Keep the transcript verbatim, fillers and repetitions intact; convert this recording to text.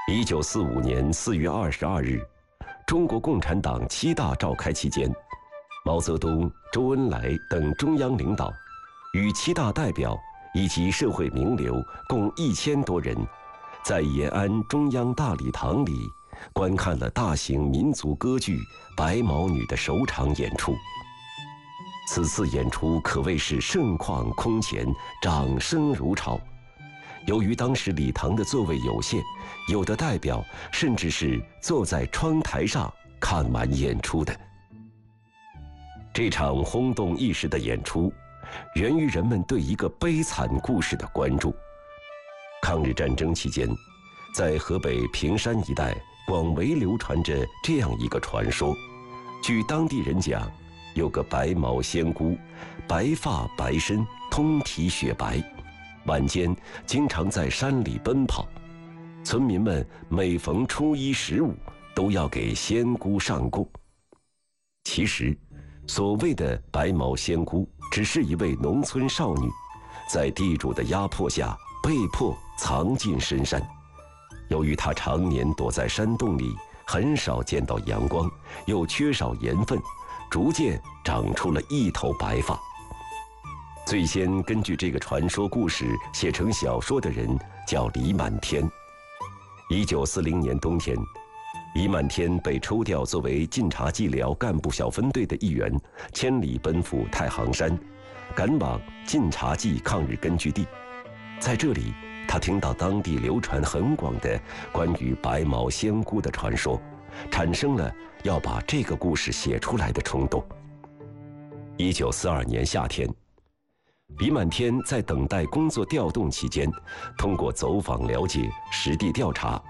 一九四五年四月二十二日，中国共产党七大召开期间，毛泽东、周恩来等中央领导与七大代表以及社会名流共一千多人，在延安中央大礼堂里观看了大型民族歌剧《白毛女》的首场演出。此次演出可谓是盛况空前，掌声如潮。由于当时礼堂的座位有限，有的代表甚至是坐在窗台上看完演出的。这场轰动一时的演出，源于人们对一个悲惨故事的关注。抗日战争期间，在河北平山一带广为流传着这样一个传说。据当地人讲，有个白毛仙姑，白发白身，通体雪白，晚间经常在山里奔跑。村民们每逢初一十五都要给仙姑上供。其实所谓的白毛仙姑只是一位农村少女，在地主的压迫下被迫藏进深山。由于她常年躲在山洞里，很少见到阳光，又缺少盐分，逐渐长出了一头白发。最先根据这个传说故事写成小说的人叫李满天。一九四零年冬天，李满天被抽调作为晋察冀辽干部小分队的一员，千里奔赴太行山，赶往晋察冀抗日根据地。在这里，他听到当地流传很广的关于白毛仙姑的传说，产生了要把这个故事写出来的冲动。一九四二年夏天，李满天在等待工作调动期间，通过走访了解、实地调查，